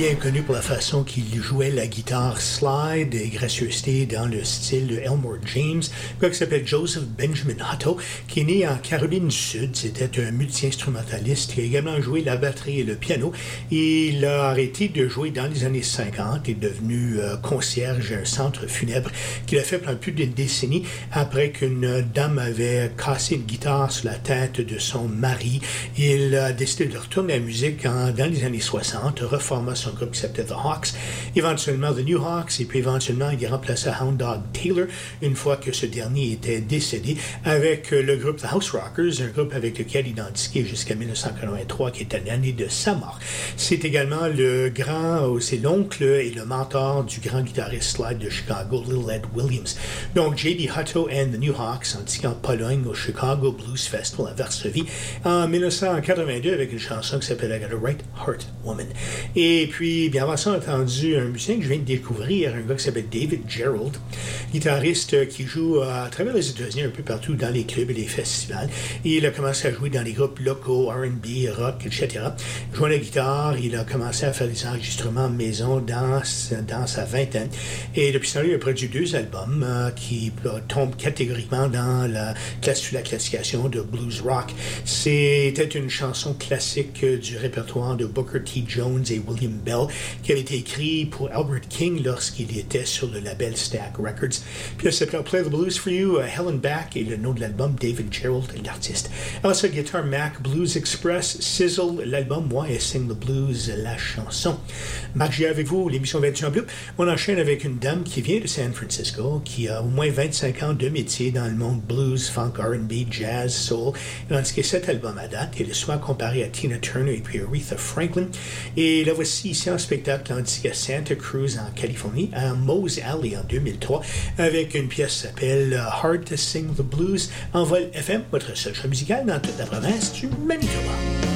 bien connu pour la façon qu'il jouait la guitare slide et gracieuseté dans le style de Elmore James, un gars qui s'appelle Joseph Benjamin Hutto, qui est né en Caroline du Sud. C'était un multi-instrumentaliste qui a également joué la batterie et le piano. Il a arrêté de jouer dans les années 50 et est devenu concierge à un centre funèbre qu'il a fait pendant plus d'une décennie après qu'une dame avait cassé une guitare sur la tête de son mari. Il a décidé de retourner à la musique dans les années 60, reforma son groupe qui s'appelait The Hawks, éventuellement The New Hawks, et puis éventuellement il a remplacé Hound Dog Taylor une fois que ce dernier était décédé avec le groupe The House Rockers, un groupe avec lequel il a indiqué jusqu'à 1983 qui était l'année de sa mort. C'est également c'est l'oncle et le mentor du grand guitariste slide de Chicago, Little Ed Williams. Donc J.D. Hutto and the New Hawks, indiqué en Pologne au Chicago Blues Festival à Varsovie en 1982 avec une chanson qui s'appelle I Got a Right Heart Woman. Et puis, bien avant ça, on a entendu un musicien que je viens de découvrir, un gars qui s'appelle David Gerald, guitariste qui joue à travers les États-Unis un peu partout dans les clubs et les festivals. Et il a commencé à jouer dans les groupes locaux, R&B, rock, etc. Jouant la guitare, il a commencé à faire des enregistrements maison dans sa vingtaine. Et depuis ce temps-là, il a produit 2 albums qui tombent catégoriquement dans la classification de blues rock. C'était une chanson classique du répertoire de Booker T. Jones et William Bell qui avait été écrit pour Albert King lorsqu'il était sur le label Stax Records. Puis là, s'appelait Play the Blues for You, Helen Back et le nom de l'album, David Gerald, l'artiste. Alors ça, Guitar Mac, Blues Express, Sizzle, l'album, moi, et Sing the Blues, la chanson. Marc G avec vous, l'émission 21 Bleu. On enchaîne avec une dame qui vient de San Francisco, qui a au moins 25 ans de métier dans le monde blues, funk, R&B, jazz, soul. Elle a indiqué 7 albums à date. Elle est souvent comparée à Tina Turner et puis Aretha Franklin. Et la voici ici en spectacle indiqué à Santa Cruz en Californie, à Mose Alley en 2003, avec une pièce qui s'appelle Hard to Sing the Blues, en vol FM, votre seul choix musical dans toute la province du Manitoba.